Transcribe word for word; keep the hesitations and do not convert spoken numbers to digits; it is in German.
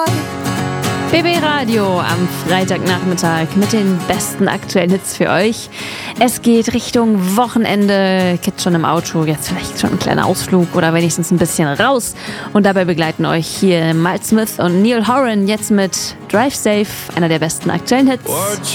B B Radio am Freitagnachmittag mit den besten aktuellen Hits für euch. Es geht Richtung Wochenende, Kids schon im Auto, jetzt vielleicht schon ein kleiner Ausflug oder wenigstens ein bisschen raus. Und dabei begleiten euch hier Miles Smith und Neil Horan jetzt mit Drive Safe, einer der besten aktuellen Hits.